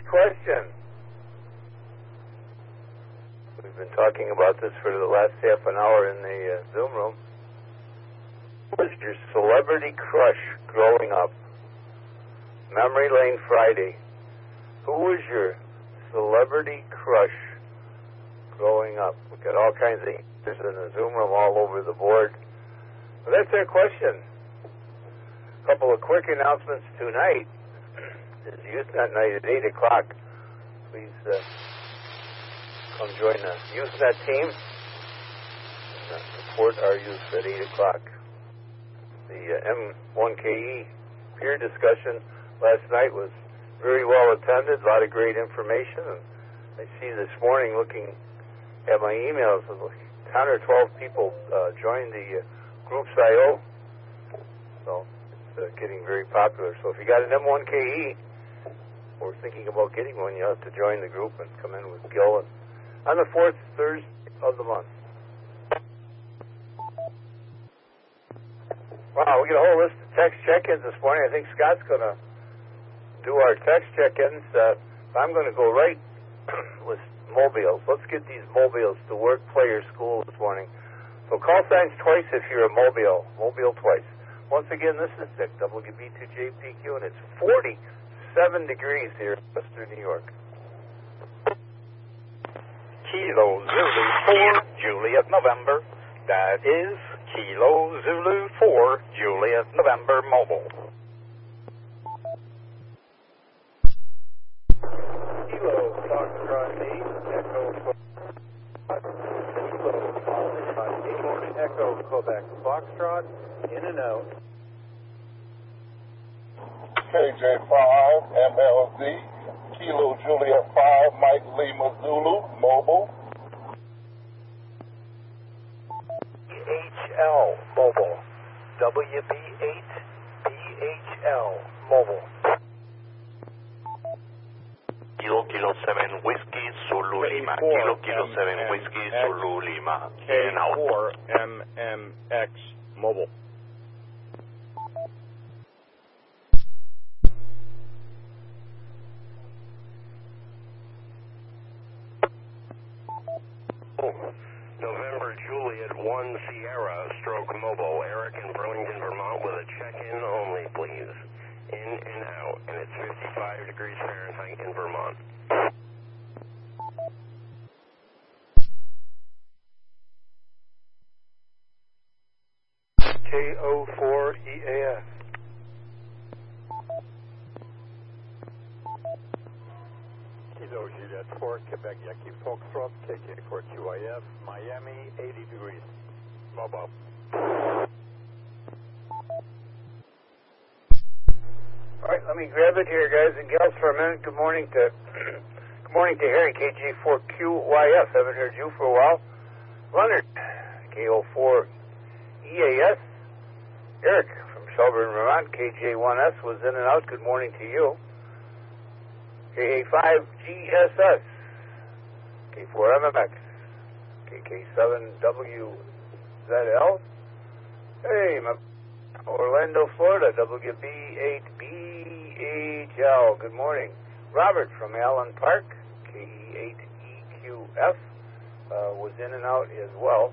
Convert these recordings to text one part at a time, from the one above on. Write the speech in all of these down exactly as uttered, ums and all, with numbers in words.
question. We've been talking about this for the last half an hour in the uh, Zoom room. Who was your celebrity crush growing up? Memory Lane Friday. Who was your celebrity crush growing up? We've got all kinds of answers in the Zoom room all over the board. Well, that's our question. A couple of quick announcements tonight. It's Usenet night at eight o'clock. Please uh, come join the Usenet team and uh, support our youth at eight o'clock. The uh, M one K E peer discussion last night was very well attended, a lot of great information. And I see this morning, looking at my emails, ten or twelve people uh, joined the uh, groups I O. So it's uh, getting very popular. So if you got an M one K E or thinking about getting one, you have to join the group and come in with Gil and on the fourth Thursday of the month. Wow, we got a whole list of text check-ins this morning. I think Scott's going to do our text check-ins. Uh, I'm going to go right with mobiles. Let's get these mobiles to work, play, or school this morning. So call signs twice if you're a mobile. Mobile twice. Once again, this is Dick, W B two J P Q, and it's forty-seven degrees here in western New York. Kilo Zulu four, Juliet November. That is Kilo Zulu four, Juliet November Mobile. Kilo Foxtrot eight, Echo Kilo Foxtrot eight, Echo Quebec Foxtrot, in and out. K J five, M L Z, Kilo Juliet five, Mike Lima Zulu, Mobile. H L Mobile. W B eight, B H L Mobile. Kilo Kilo seven Whiskey Zulu Lima. Kilo Kilo seven Whiskey Zulu Lima. K four M M X Mobile. November Juliet one Sierra Stroke Mobile. Eric in Burlington, Vermont with a check-in only, please. In and out. And it's fifty-five degrees Fahrenheit in Vermont. K O four E A S. Kilo Juliet four, Quebec Yankee Foxtrot, K J four Q I F, Miami, eighty degrees. Mobile. All right, let me grab it here, guys and gals, for a minute. Good morning to good morning to Harry, K J four Q Y F. Haven't heard you for a while. Leonard, K O four E A S. Eric from Shelburne, Vermont, K J one S was in and out. Good morning to you. K A five G S S, K four M M X, K K seven W Z L. Hey, my Orlando, Florida, W B eight B H L. Good morning. Robert from Allen Park, K E eight E Q F, uh, was in and out as well.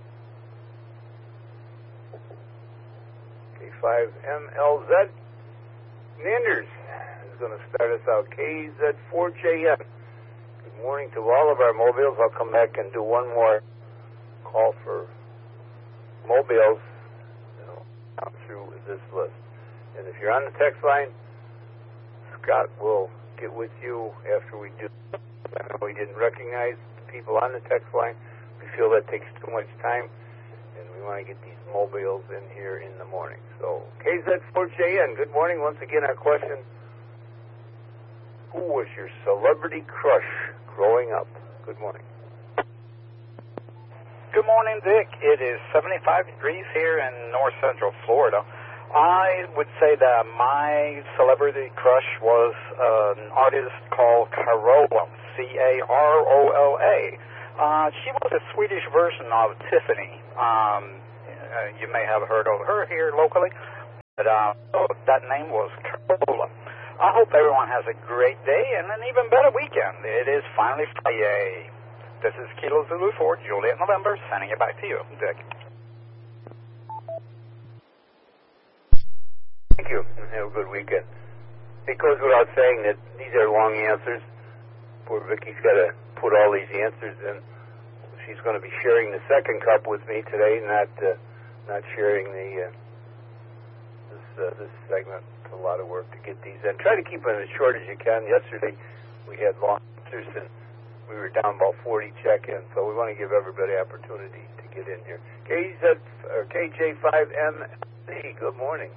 K five M L Z. Nanders is going to start us out. K Z four J N. Good morning to all of our mobiles. I'll come back and do one more call for mobiles, you know, out through this list. And if you're on the text line, Scott will get with you after we do. I know we didn't recognize the people on the text line. We feel that takes too much time, and we want to get these mobiles in here in the morning. So K Z four J N, good morning. Once again, our question: who was your celebrity crush growing up? Good morning. Good morning, Dick. It is seventy-five degrees here in north central Florida. I would say that my celebrity crush was uh, an artist called Carola, C A R O L A. Uh, she was a Swedish version of Tiffany. Um, uh, you may have heard of her here locally, but uh, that name was Carola. I hope everyone has a great day and an even better weekend. It is finally Friday. This is Kilo Zulu four, Juliet November, sending it back to you, Dick. Thank you, and have a good weekend. It goes without saying that these are long answers. Poor Vicky's got to put all these answers in. She's going to be sharing the second cup with me today, not uh, not sharing the uh, this uh, this segment. It's a lot of work to get these in. Try to keep them as short as you can. Yesterday we had long answers and we were down about forty check-ins, so we want to give everybody opportunity to get in here. K Z or K J five M C, good morning.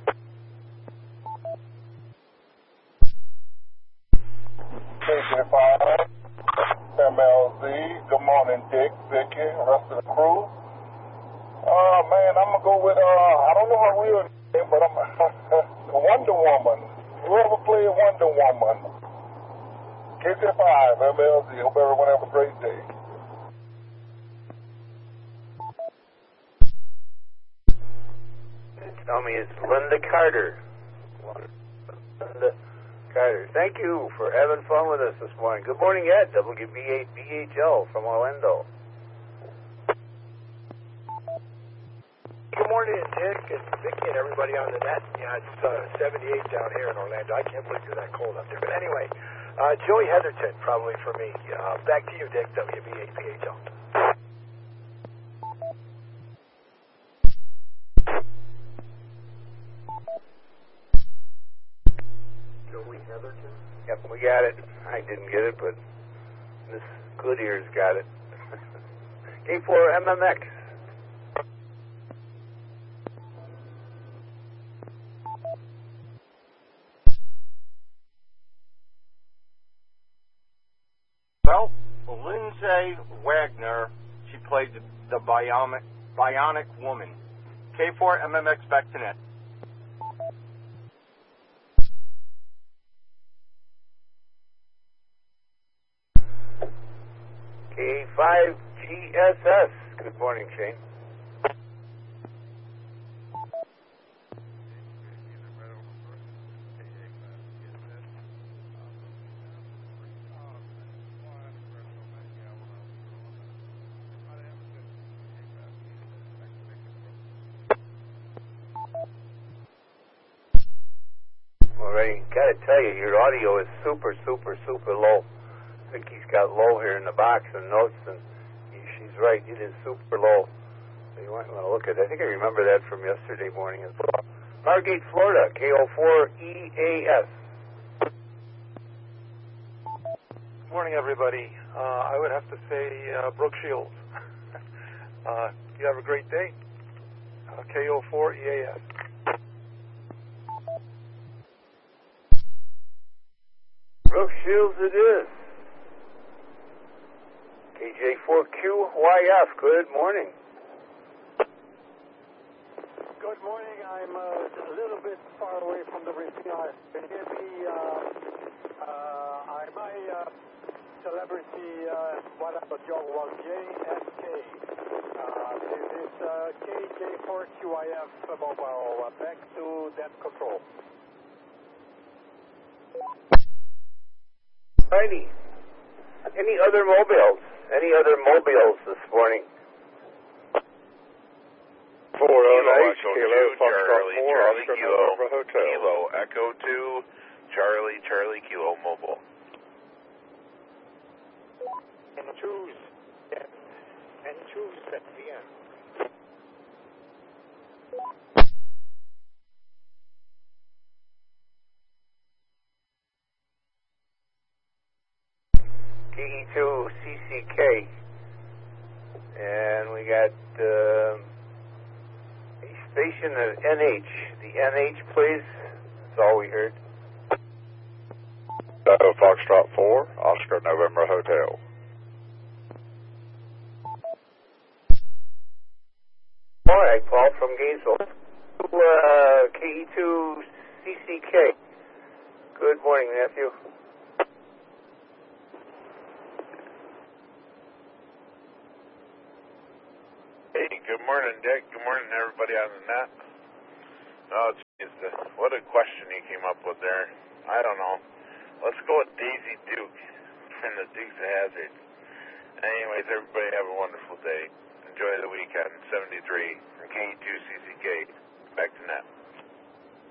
K J five M L Z, good morning, Dick, Vicky, rest of the crew. Uh, man, I'm going to go with, uh, I don't know her real name, but I'm Wonder Woman. Whoever played Wonder Woman. K J five M L Z, hope everyone have a great day. Tell me it's Linda Carter. Linda Carter. Thank you for having fun with us this morning. Good morning, Ed, W B H L from Orlando. Good morning, Dick and Vicky and everybody on the net. Yeah, it's uh, seventy-eight down here in Orlando. I can't believe it's that cold up there. But anyway, uh, Joey Heatherton, probably for me. Uh, back to you, Dick, W B H L. Joey Heatherton? Yep, we got it. I didn't get it, but Miss Goodear's got it. K four M M X. Well, Lindsay Wagner, she played the, the Bionic, Bionic Woman. K four M M X back to net. K five G S S. Good morning, Shane. All right, gotta tell you, your audio is super, super, super low. I think he's got low here in the box and notes, and he, she's right, it is super low. So you might want to look at it. I think I remember that from yesterday morning as well. Margate, Florida, K O four E A S. Good morning, everybody. Uh, I would have to say uh, Brooke Shields. uh, you have a great day. Uh, K O four E A S. Brooke Shields it is. K J four Q Y F, good morning. Good morning. I'm uh, a little bit far away from the reply. Can you hear me? Uh, uh, I'm my uh, celebrity, uh, whatever job was J F K. Uh, this is uh, K J four Q I F mobile. Uh, back to depth control. Righty. Any other mobiles? Any other mobiles this morning? four oh nine, Echo Kilo, two, Charlie, four, Charlie, Oscar, Kilo, November Hotel. Kilo, Echo two, Charlie, Charlie, Kilo, mobile. And choose. And choose at the end. K E two C C K. And we got uh, a station at N H. The N H, please. That's all we heard. Echo Foxtrot four, Oscar, November Hotel. All right, Paul from Gainesville. Uh, K E two C C K. Good morning, Matthew. Hey, good morning, Dick. Good morning, everybody on the net. No, it's, it's a, what a question you came up with there. I don't know. Let's go with Daisy Duke and the Dukes of Hazzard. Anyways, everybody have a wonderful day. Enjoy the weekend. seventy-three from K two C C K. Back to net.